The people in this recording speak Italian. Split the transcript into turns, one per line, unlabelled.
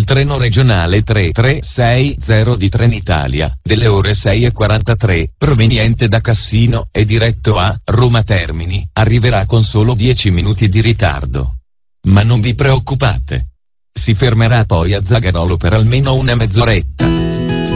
il treno regionale 3360 di Trenitalia, delle ore 6:43, proveniente da Cassino e diretto a Roma Termini, arriverà con solo 10 minuti di ritardo. Ma non vi preoccupate. Si fermerà poi a Zagarolo per almeno una mezz'oretta.